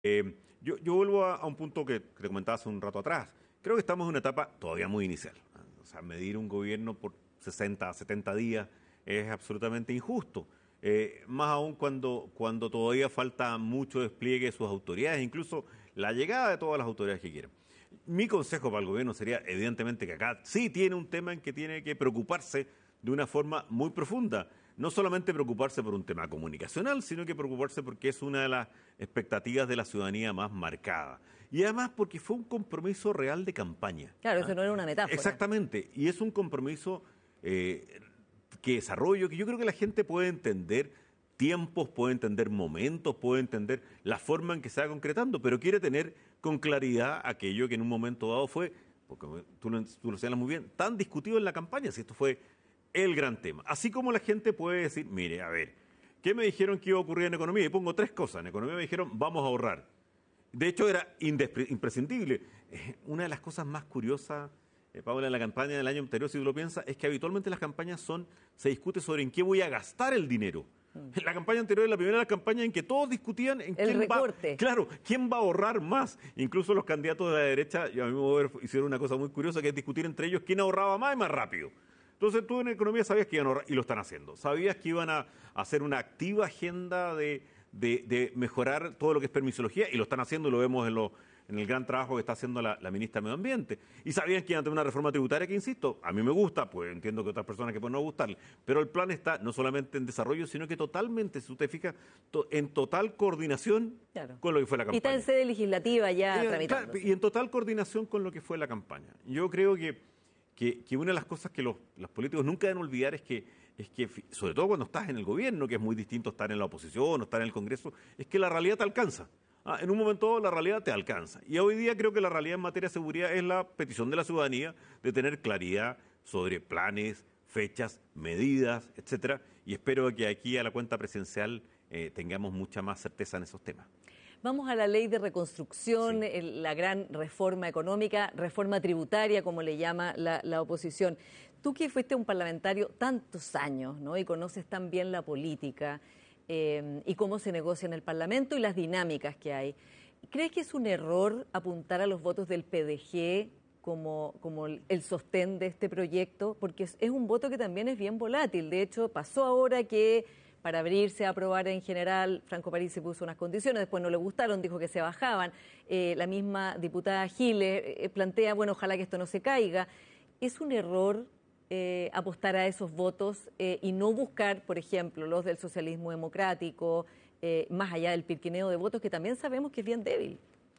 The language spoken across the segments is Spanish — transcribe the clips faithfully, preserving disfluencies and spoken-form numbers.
Eh, yo, yo vuelvo a, a un punto que, que te comentaba hace un rato atrás. Creo que estamos en una etapa todavía muy inicial. O sea, medir un gobierno por sesenta, setenta días es absolutamente injusto. Eh, más aún cuando, cuando todavía falta mucho despliegue de sus autoridades, incluso la llegada de todas las autoridades que quieran. Mi consejo para el gobierno sería, evidentemente, que acá sí tiene un tema en que tiene que preocuparse de una forma muy profunda. No solamente preocuparse por un tema comunicacional, sino que preocuparse porque es una de las expectativas de la ciudadanía más marcada. Y además porque fue un compromiso real de campaña. Claro, ¿Ah? eso no era una metáfora. Exactamente, y es un compromiso eh, que desarrollo, que yo creo que la gente puede entender tiempos, puede entender momentos, puede entender la forma en que se va concretando, pero quiere tener con claridad aquello que en un momento dado fue, porque tú lo, tú lo señalas muy bien, tan discutido en la campaña, si esto fue el gran tema. Así como la gente puede decir, mire, a ver, ¿qué me dijeron que iba a ocurrir en economía? Y pongo tres cosas. En economía me dijeron, vamos a ahorrar. De hecho, era imprescindible. Eh, una de las cosas más curiosas, eh, Paula, en la campaña del año anterior, si tú lo piensas, es que habitualmente las campañas son, se discute sobre en qué voy a gastar el dinero. Mm. La campaña anterior es la primera campaña en que todos discutían en el quién recorte. va, claro, quién va a ahorrar más. Incluso los candidatos de la derecha, y a mí me hicieron una cosa muy curiosa, que es discutir entre ellos quién ahorraba más y más rápido. Entonces tú en economía sabías que iban a ahorrar, y lo están haciendo. Sabías que iban a hacer una activa agenda de, de, de mejorar todo lo que es permisología, y lo están haciendo, y lo vemos en, lo, en el gran trabajo que está haciendo la, la ministra de Medio Ambiente. Y sabían que iban a tener una reforma tributaria que, insisto, a mí me gusta, pues entiendo que otras personas que pueden no gustarle, pero el plan está no solamente en desarrollo, sino que totalmente, si usted fija, to, en total coordinación claro. con lo que fue la campaña. Y está en sede legislativa ya y, tramitando. Claro, y en total coordinación con lo que fue la campaña. Yo creo que Que, que una de las cosas que los, los políticos nunca deben olvidar es que, es que, sobre todo cuando estás en el gobierno, que es muy distinto estar en la oposición o estar en el Congreso, es que la realidad te alcanza. Ah, en un momento dado la realidad te alcanza. Y hoy día creo que la realidad en materia de seguridad es la petición de la ciudadanía de tener claridad sobre planes, fechas, medidas, etcétera. Y espero que aquí a la cuenta presidencial eh, tengamos mucha más certeza en esos temas. Vamos a la ley de reconstrucción, sí. el, la gran reforma económica, reforma tributaria, como le llama la, la oposición. Tú que fuiste un parlamentario tantos años, ¿no? Y conoces tan bien la política eh, y cómo se negocia en el Parlamento y las dinámicas que hay. ¿Crees que es un error apuntar a los votos del P D G como, como el sostén de este proyecto? Porque es, es un voto que también es bien volátil. De hecho, pasó ahora que para abrirse a aprobar en general, Franco Parisi se puso unas condiciones, después no le gustaron, dijo que se bajaban. Eh, la misma diputada Giles eh, plantea, bueno, ojalá que esto no se caiga. ¿Es un error eh, apostar a esos votos eh, y no buscar, por ejemplo, los del socialismo democrático, eh, más allá del pirquineo de votos, que también sabemos que es bien débil?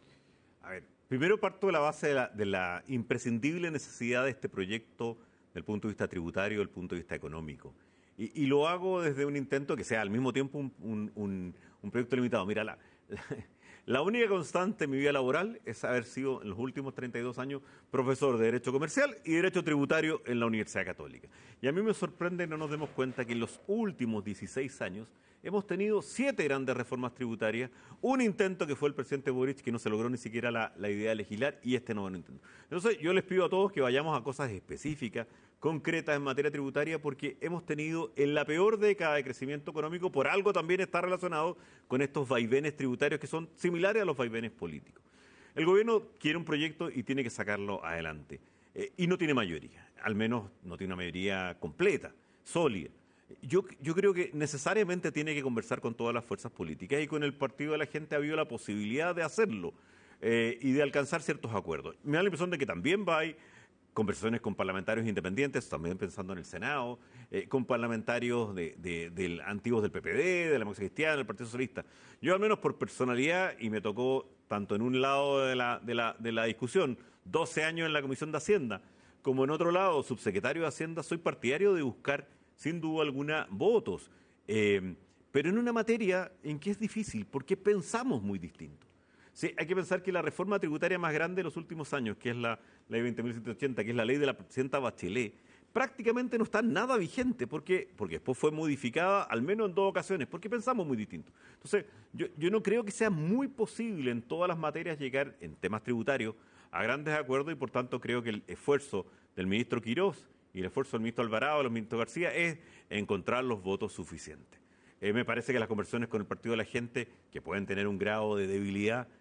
A ver, primero parto de la base de la, de la imprescindible necesidad de este proyecto desde el punto de vista tributario, desde el punto de vista económico. Y, y lo hago desde un intento que sea al mismo tiempo un, un, un, un proyecto limitado. Mira, la, la, la única constante en mi vida laboral es haber sido en los últimos treinta y dos años profesor de Derecho Comercial y Derecho Tributario en la Universidad Católica. Y a mí me sorprende que no nos demos cuenta que en los últimos dieciséis años hemos tenido siete grandes reformas tributarias, un intento que fue el presidente Boric que no se logró ni siquiera la, la idea de legislar, y este nuevo intento. Entonces yo les pido a todos que vayamos a cosas específicas, concretas en materia tributaria, porque hemos tenido en la peor década de crecimiento económico, por algo también está relacionado con estos vaivenes tributarios que son similares a los vaivenes políticos. El gobierno quiere un proyecto y tiene que sacarlo adelante, eh, y no tiene mayoría, al menos no tiene una mayoría completa, sólida. Yo, yo creo que necesariamente tiene que conversar con todas las fuerzas políticas, y con el Partido de la Gente ha habido la posibilidad de hacerlo eh, y de alcanzar ciertos acuerdos. Me da la impresión de que también va a haber conversaciones con parlamentarios independientes, también pensando en el Senado, eh, con parlamentarios de, de, de, de antiguos del P P D, de la Democracia Cristiana, del Partido Socialista. Yo, al menos por personalidad, y me tocó tanto en un lado de la, de la, de la discusión, doce años en la Comisión de Hacienda, como en otro lado, subsecretario de Hacienda, soy partidario de buscar, sin duda alguna, votos. Eh, pero en una materia en que es difícil, porque pensamos muy distinto. Sí, hay que pensar que la reforma tributaria más grande de los últimos años, que es la ley veinte mil ciento ochenta, que es la ley de la presidenta Bachelet, prácticamente no está nada vigente, porque, porque después fue modificada, al menos en dos ocasiones, porque pensamos muy distinto. Entonces, yo, yo no creo que sea muy posible en todas las materias llegar, en temas tributarios, a grandes acuerdos, y por tanto creo que el esfuerzo del ministro Quirós y el esfuerzo del ministro Alvarado, del ministro García, es encontrar los votos suficientes. Eh, me parece que las conversaciones con el Partido de la Gente, que pueden tener un grado de debilidad,